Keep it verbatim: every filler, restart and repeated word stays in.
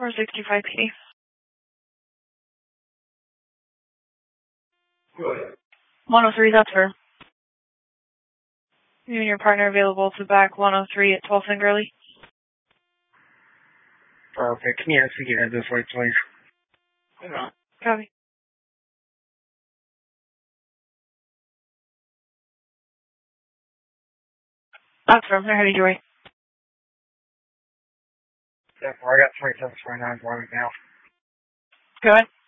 four sixty-five P. one oh three, that's her. You and your partner available to back one oh three at twelfth and Gurley? Okay, can you actually get this way, please? Copy. That's from. They're heading your way. Yeah, I got three seven twenty-nine driving now. Go ahead.